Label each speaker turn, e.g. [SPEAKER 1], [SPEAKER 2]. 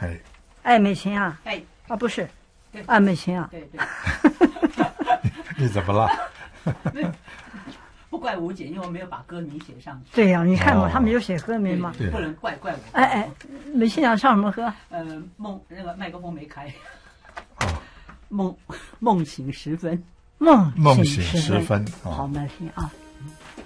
[SPEAKER 1] 哎，
[SPEAKER 2] 爱美琴啊，
[SPEAKER 3] 哎，
[SPEAKER 2] 啊不是
[SPEAKER 3] 对，
[SPEAKER 2] 爱美琴啊，
[SPEAKER 3] 对对，
[SPEAKER 1] 你怎么了？
[SPEAKER 3] 不怪吴姐，因为我没有把歌名写上去。
[SPEAKER 2] 对呀、你看嘛，
[SPEAKER 1] 哦
[SPEAKER 2] 他们有写歌名嘛。
[SPEAKER 1] 对
[SPEAKER 3] 不能怪我。
[SPEAKER 2] 哎哎，美琴想唱什么歌？
[SPEAKER 3] 那个麦克风没开。
[SPEAKER 1] 哦，
[SPEAKER 3] 梦醒时分。
[SPEAKER 2] 梦
[SPEAKER 1] 梦
[SPEAKER 2] 醒
[SPEAKER 1] 醒时分，
[SPEAKER 2] 好，我们来听啊。